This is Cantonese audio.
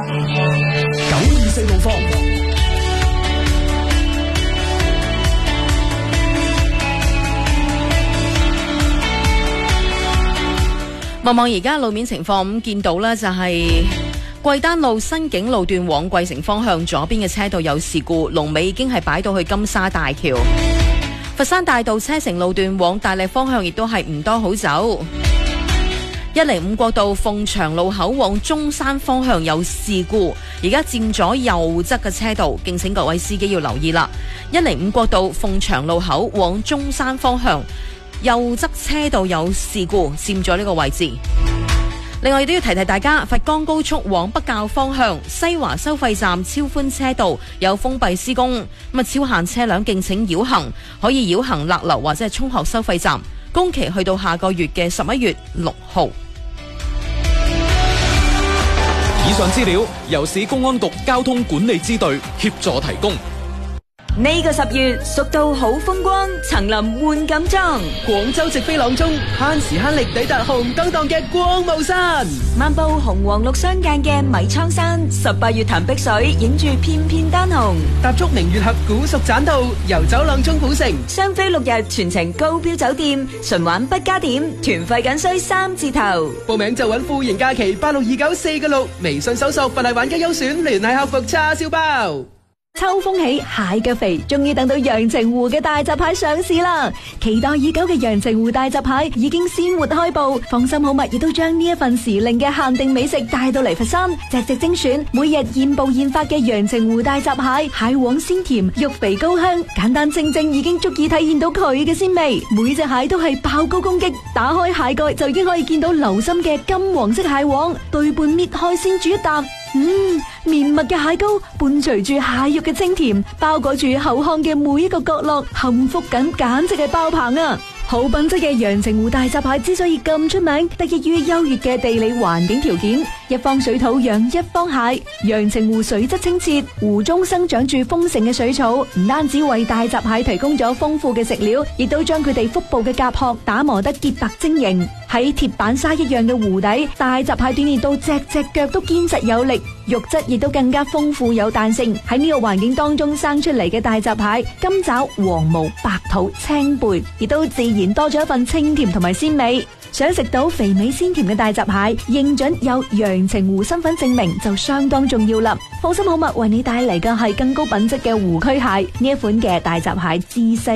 924路況。 望望而家路面情況，咁見到呢就係貴丹路新景路段往貴城方向左邊嘅車道有事故，龍尾已經係擺到去金沙大橋。佛山大道車城路段往大瀝方向亦都係唔多好走。105國道鳳翔路口往中山方向有事故，而家佔咗右側嘅車道，敬請各位司機要留意啦。105國道鳳翔路口往中山方向右側車道有事故，佔咗呢個位置。另外亦都要提提大家，佛岡高速往北滘方向西華收費站超寬車道有封閉施工，咁超限車輛敬請繞行，可以繞行勒流或者係涌學收費站，工期去到下個月嘅11月6號。 以上資料由市公安局交通管理支隊協助提供。 呢個10月，蜀道好風光，層林換錦裝。 廣州直飛朗中，慳時慳力抵達紅燈檔嘅光霧山。 漫步紅黃綠相間嘅米倉山，18月潭碧水，影住片片丹紅。 踏足明月峽古蜀棧道，遊走朗中古城。 雙飛6日，全程高標酒店，純玩不加點，團費僅需3字頭。 報名就揾富盈假期8629496，微信搜索佛系玩家優選，聯繫客服叉燒包。 秋風起，蟹腳肥，終於等到陽澄湖嘅大閘蟹上市啦！期待已久嘅陽澄湖大閘蟹已經鮮活開步，放心好物亦都將呢一份時令嘅限定美食帶到嚟佛山，隻隻精選，每日現捕現發嘅陽澄湖大閘蟹，蟹黃鮮甜，肉肥高香，簡單正正已經足以體現到佢嘅鮮味。每隻蟹都係爆高攻擊，打開蟹蓋就已經可以見到流心嘅金黃色蟹黃，對半搣開先煮一啖。綿密嘅蟹膏伴隨住蟹肉嘅清甜，包裹住口腔嘅每一個角落，幸福感簡直係爆棚啊！好品質嘅陽澄湖大閘蟹之所以咁出名，得益於優越嘅地理環境條件，一方水土養一方蟹。陽澄湖水質清澈，湖中生長住豐盛嘅水草，唔單止為大閘蟹提供咗豐富嘅食料，亦都將佢哋腹部嘅甲殼打磨得潔白晶瑩。喺鐵板沙一樣嘅湖底，大閘蟹鍛煉到隻隻腳都堅實有力，肉質亦都更加豐富有彈性。喺呢個環境當中生出嚟嘅大閘蟹，金爪、黃毛、白肚、青背，亦都自然多咗一份清甜同埋鮮味。想食到肥美鮮甜嘅大閘蟹，認準有陽澄湖身份證明就相當重要啦。放心好物為你帶嚟嘅係更高品質嘅湖區蟹，呢一款嘅大閘蟹自細